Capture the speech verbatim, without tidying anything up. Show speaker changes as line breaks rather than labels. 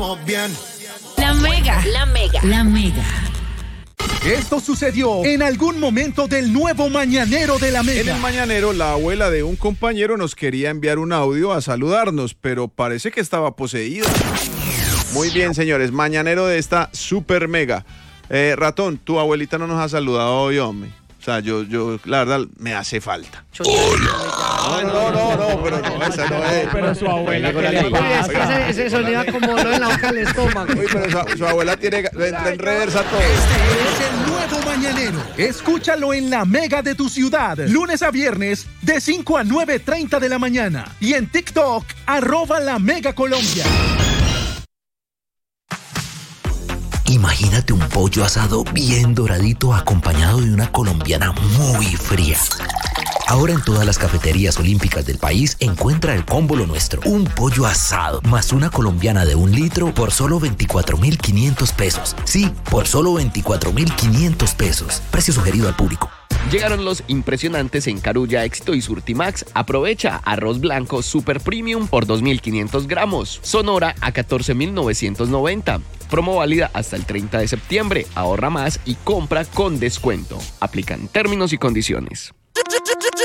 La Mega, la Mega, la Mega.
Esto sucedió en algún momento del nuevo Mañanero de la Mega.
En el Mañanero, la abuela de un compañero nos quería enviar un audio a saludarnos, pero parece que estaba poseída. Muy bien, señores, Mañanero de esta super mega. Eh, Ratón, tu abuelita no nos ha saludado hoy, hombre. O sea, yo, yo, la verdad, me hace falta.
Hola.
No, no, no, no, pero no, esa no es.
Pero su abuela, ¿qué le pasa? Es que ese, ese sonido como lo en la boca del estómago.
Uy, pero su, su abuela tiene, entra en reversa todo.
Este es el nuevo Mañanero. Escúchalo en la Mega de tu ciudad, lunes a viernes, de cinco a nueve treinta de la mañana. Y en TikTok, arroba la Mega Colombia.
Imagínate un pollo asado bien doradito acompañado de una colombiana muy fría. Ahora en todas las cafeterías olímpicas del país encuentra el combo Lo Nuestro. Un pollo asado más una colombiana de un litro por solo veinticuatro mil quinientos pesos. Sí, por solo veinticuatro mil quinientos pesos. Precio sugerido al público.
Llegaron los impresionantes en Carulla, Éxito y Surtimax. Aprovecha arroz blanco Super Premium por dos mil quinientos gramos. Sonora a catorce mil novecientos noventa. Promo válida hasta el treinta de septiembre. Ahorra más y compra con descuento. Aplican términos y condiciones.